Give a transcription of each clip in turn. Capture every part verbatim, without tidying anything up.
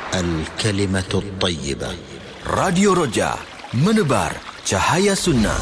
الكلمة الطيبة. Radio Roja, menebar cahaya sunnah.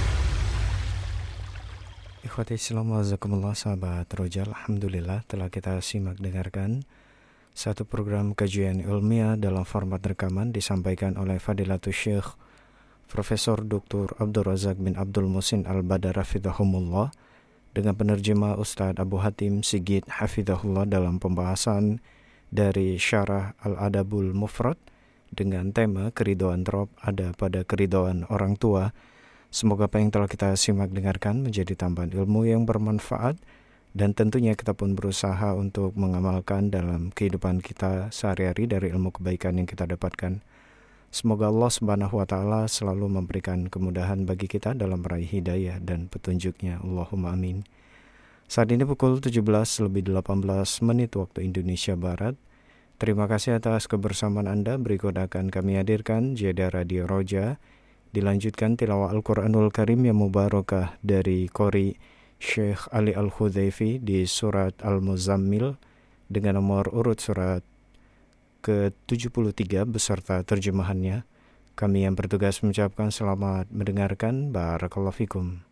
Ikhwati Islam, wazakumullah, sahabat Roja. Alhamdulillah telah kita simak dengarkan satu program kajian ilmiah dalam format rekaman disampaikan oleh Fadilatul Syekh Profesor Doktor Abdul Razak bin Abdul Muhsin Al-Badar hafizahumullah dengan penerjemah Ustadz Abu Hatim Sigit hafizahullah dalam pembahasan dari Syarah Al-Adabul Mufrad dengan tema keridhaan Rabb ada pada keridhaan orang tua. Semoga apa yang telah kita simak dengarkan menjadi tambahan ilmu yang bermanfaat, dan tentunya kita pun berusaha untuk mengamalkan dalam kehidupan kita sehari-hari dari ilmu kebaikan yang kita dapatkan. Semoga Allah Subhanahu wa taala selalu memberikan kemudahan bagi kita dalam meraih hidayah dan petunjuknya. Allahumma amin. Saat ini pukul tujuh belas lebih delapan belas menit waktu Indonesia Barat. Terima kasih atas kebersamaan Anda. Berikut akan kami hadirkan jeda Radio Roja. Dilanjutkan tilawah Al-Quranul Karim yang mubarakah dari Qori Syekh Ali Al-Hudhaifi di surat Al-Muzammil dengan nomor urut surat ke tujuh puluh tiga beserta terjemahannya. Kami yang bertugas mengucapkan selamat mendengarkan. Barakallahu fikum.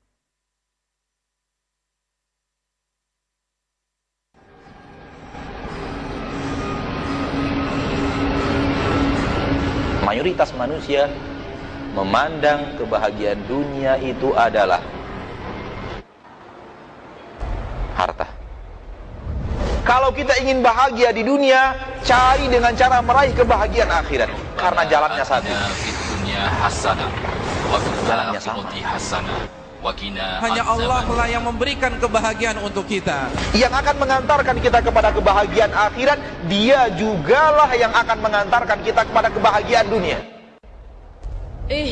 Mayoritas manusia memandang kebahagiaan dunia itu adalah harta. Kalau kita ingin bahagia di dunia, cari dengan cara meraih kebahagiaan akhirat. Karena jalannya satu. Jalannya sama. Hanya Allah lah yang memberikan kebahagiaan untuk kita. Yang akan mengantarkan kita kepada kebahagiaan akhirat, Dia jugalah yang akan mengantarkan kita kepada kebahagiaan dunia.